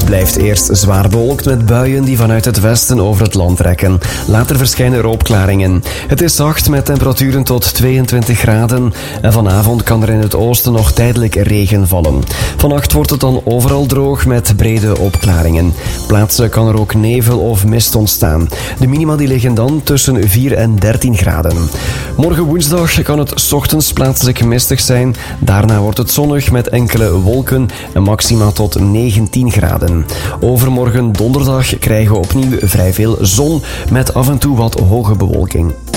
blijft eerst zwaar bewolkt met buien die vanuit het westen over het land trekken. Later verschijnen er opklaringen. Het is zacht met temperaturen tot 22 graden en vanavond kan er in het oosten nog tijdelijk regen vallen. Vannacht wordt het dan overal droog met brede opklaringen. Plaatselijk kan er ook nevel of mist ontstaan. De minima die liggen dan tussen 4 en 13 graden. Morgen woensdag kan het 's ochtends plaatselijk mistig zijn. Daarna wordt het zonnig met enkele wolken en maxima tot 19 graden. Overmorgen donderdag krijgen we opnieuw vrij veel zon met af en toe wat hoge bewolking.